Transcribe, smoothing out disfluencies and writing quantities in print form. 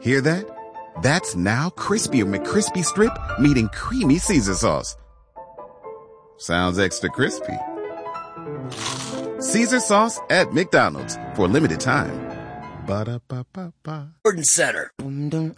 Hear that? That's now crispy McCrispy Strip meeting creamy Caesar sauce. Sounds extra crispy. Caesar sauce at McDonald's for a limited time. Ba-da-ba-ba-ba. Gordon Center.